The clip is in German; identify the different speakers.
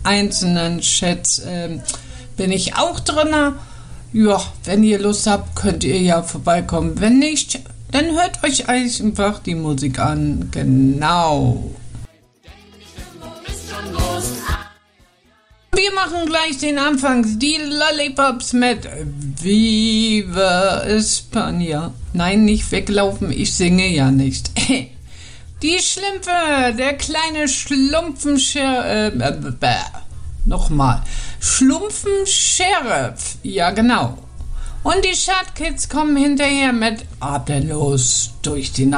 Speaker 1: einzelnen Chats bin ich auch drin. Ja, wenn ihr Lust habt, könnt ihr ja vorbeikommen. Wenn nicht, dann hört euch einfach die Musik an. Genau. Wir machen gleich den Anfang. Die Lollipops mit Viva España. Nein, nicht weglaufen, ich singe ja nicht. Die Schlümpfe, der kleine Schlumpfen-Sheriff. Ja, genau. Und die Schatzkids kommen hinterher mit Atemlos durch die Nacht.